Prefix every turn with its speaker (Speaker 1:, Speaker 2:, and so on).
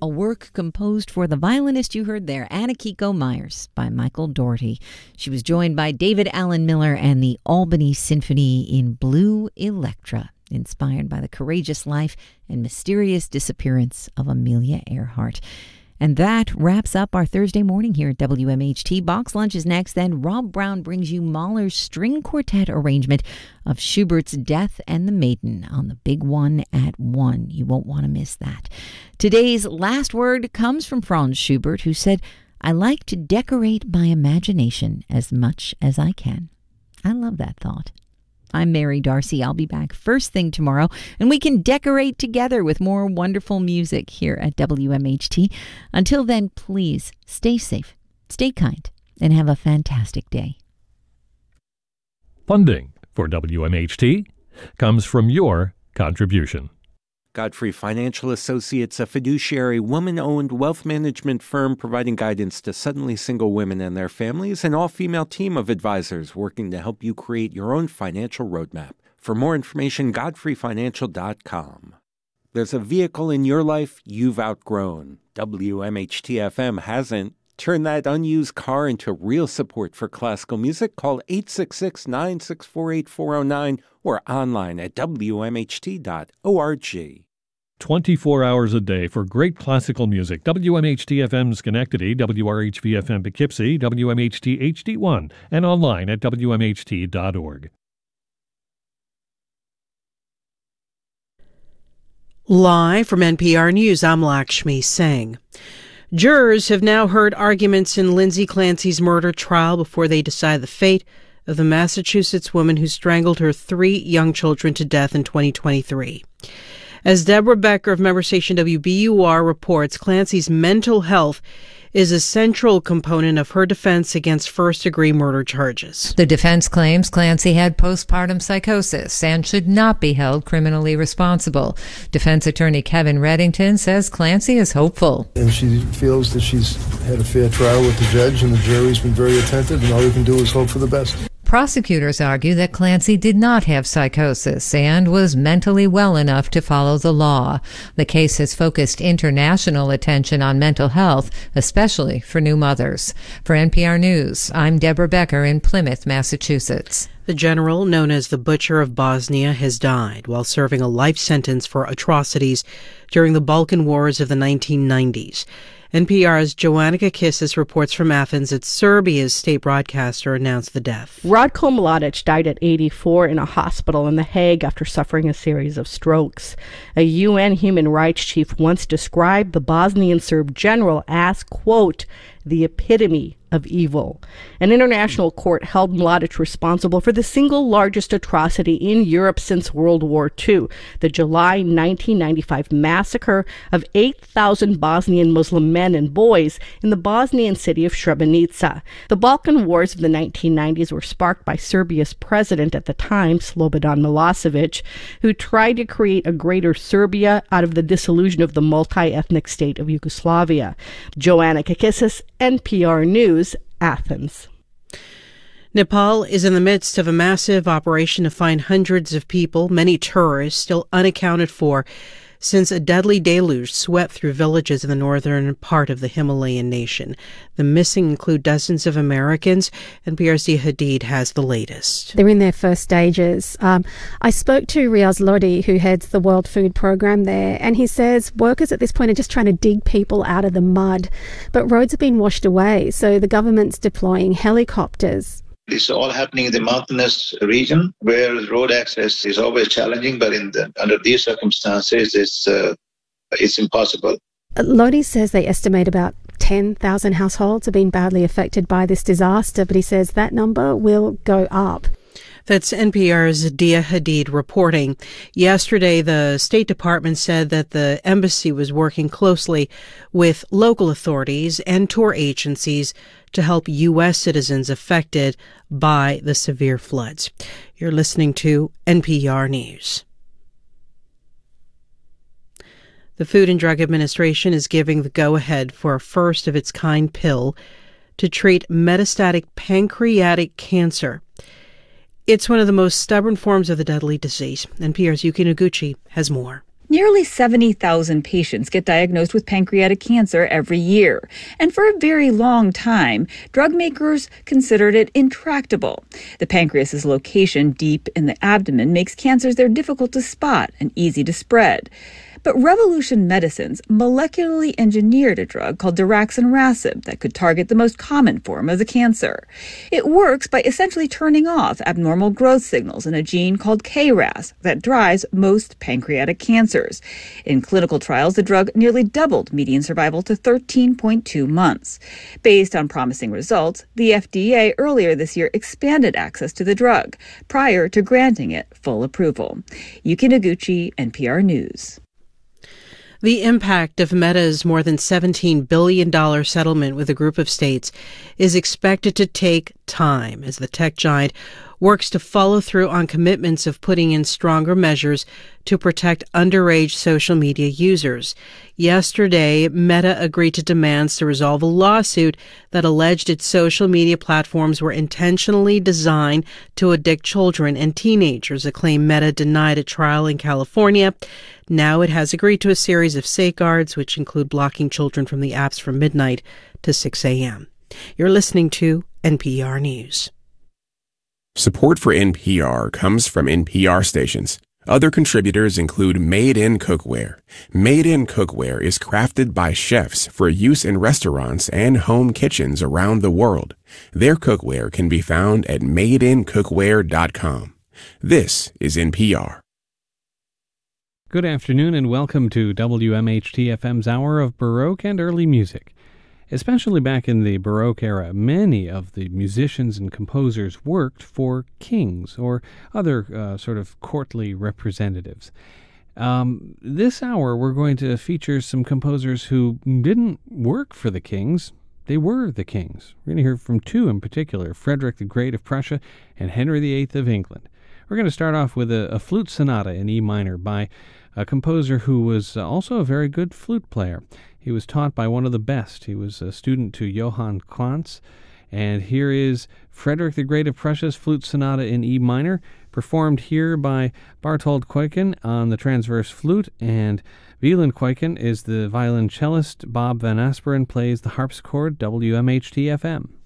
Speaker 1: a work composed for the violinist you heard there, Anna-Kiko Myers, by Michael Doherty. She was joined by David Allen Miller and the Albany Symphony in Blue Electra, inspired by the courageous life and mysterious disappearance of Amelia Earhart. And that wraps up our Thursday morning here at WMHT. Box Lunch is next. Then Rob Brown brings you Mahler's string quartet arrangement of Schubert's Death and the Maiden on the Big One at 1. You won't want to miss that. Today's last word comes from Franz Schubert, who said, "I like to decorate my imagination as much as I can." I love that thought. I'm Mary Darcy. I'll be back first thing tomorrow, and we can decorate together with more wonderful music here at WMHT. Until then, please stay safe, stay kind, and have a fantastic day.
Speaker 2: Funding for WMHT comes from your contribution.
Speaker 3: Godfrey Financial Associates, a fiduciary, woman-owned wealth management firm providing guidance to suddenly single women and their families, an all-female team of advisors working to help you create your own financial roadmap. For more information, godfreyfinancial.com. There's a vehicle in your life you've outgrown. WMHT-FM hasn't. Turn that unused car into real support for classical music. Call 866-964-8409 or online at wmht.org.
Speaker 2: 24 hours a day for great classical music. WMHT-FM Schenectady, WRHV-FM Poughkeepsie, WMHT HD1, and online at wmht.org.
Speaker 4: Live from NPR News, I'm Lakshmi Singh. Jurors have now heard arguments in Lindsay Clancy's murder trial before they decide the fate of the Massachusetts woman who strangled her 3 young children to death in 2023. As Deborah Becker of member station WBUR reports, Clancy's mental health is a central component of her defense against first-degree murder charges.
Speaker 5: The defense claims Clancy had postpartum psychosis and should not be held criminally responsible. Defense attorney Kevin Reddington says Clancy is hopeful.
Speaker 6: And she feels that she's had a fair trial with the judge, and the jury's been very attentive, and all we can do is hope for the best.
Speaker 5: Prosecutors argue that Clancy did not have psychosis and was mentally well enough to follow the law. The case has focused international attention on mental health, especially for new mothers. For NPR News, I'm Deborah Becker in Plymouth, Massachusetts.
Speaker 4: The general, known as the Butcher of Bosnia, has died while serving a life sentence for atrocities during the Balkan Wars of the 1990s. NPR's Joanna Kakissis reports from Athens that Serbia's state broadcaster announced the death.
Speaker 7: Ratko Mladic died at 84 in a hospital in The Hague after suffering a series of strokes. A UN human rights chief once described the Bosnian Serb general as, quote, the epitome of evil. An international court held Mladic responsible for the single largest atrocity in Europe since World War II, the July 1995 massacre of 8,000 Bosnian Muslim men and boys in the Bosnian city of Srebrenica. The Balkan Wars of the 1990s were sparked by Serbia's president at the time, Slobodan Milosevic, who tried to create a greater Serbia out of the dissolution of the multi-ethnic state of Yugoslavia. Joanna Kakissis, NPR News, Athens.
Speaker 4: Nepal is in the midst of a massive operation to find hundreds of people, many tourists, still unaccounted for since a deadly deluge swept through villages in the northern part of the Himalayan nation. The missing include dozens of Americans, and NPR's Dia Hadid has the latest.
Speaker 8: They're in their first stages. I spoke to Riaz Lodi, who heads the World Food Programme there, and he says workers at this point are just trying to dig people out of the mud. But roads have been washed away, so the government's deploying helicopters.
Speaker 9: This is all happening in the mountainous region where road access is always challenging, but under these circumstances, it's impossible.
Speaker 8: Lodi says they estimate about 10,000 households have been badly affected by this disaster, but he says that number will go up.
Speaker 4: That's NPR's Dia Hadid reporting. Yesterday, the State Department said that the embassy was working closely with local authorities and tour agencies to help U.S. citizens affected by the severe floods. You're listening to NPR News. The Food and Drug Administration is giving the go-ahead for a first-of-its-kind pill to treat metastatic pancreatic cancer. It's one of the most stubborn forms of the deadly disease. NPR's Yuki Noguchi has more.
Speaker 10: Nearly 70,000 patients get diagnosed with pancreatic cancer every year. And for a very long time, drug makers considered it intractable. The pancreas's location deep in the abdomen makes cancers there difficult to spot and easy to spread. But Revolution Medicines molecularly engineered a drug called daraxonrasib that could target the most common form of the cancer. It works by essentially turning off abnormal growth signals in a gene called KRAS that drives most pancreatic cancers. In clinical trials, the drug nearly doubled median survival to 13.2 months. Based on promising results, the FDA earlier this year expanded access to the drug prior to granting it full approval. Yuki Noguchi, NPR News.
Speaker 4: The impact of Meta's more than $17 billion settlement with a group of states is expected to take time as the tech giant works to follow through on commitments of putting in stronger measures to protect underage social media users. Yesterday, Meta agreed to demands to resolve a lawsuit that alleged its social media platforms were intentionally designed to addict children and teenagers, a claim Meta denied at trial in California. Now it has agreed to a series of safeguards, which include blocking children from the apps from midnight to 6 a.m. You're listening to NPR News.
Speaker 11: Support for NPR comes from NPR stations. Other contributors include Made in Cookware. Made in Cookware is crafted by chefs for use in restaurants and home kitchens around the world. Their cookware can be found at madeincookware.com. This is NPR.
Speaker 2: Good afternoon and welcome to WMHT-FM's Hour of Baroque and Early Music. Especially back in the Baroque era, many of the musicians and composers worked for kings or other sort of courtly representatives. This hour we're going to feature some composers who didn't work for the kings. They were the kings. We're going to hear from two in particular, Frederick the Great of Prussia and Henry VIII of England. We're going to start off with a flute sonata in E minor by a composer who was also a very good flute player. He was taught by one of the best. He was a student to Johann Klantz. And here is Frederick the Great of Prussia's Flute Sonata in E minor, performed here by Barthold Kuiken on the transverse flute, and Wieland Kuiken is the violoncellist. Bob Van Asperen plays the harpsichord. WMHT-FM.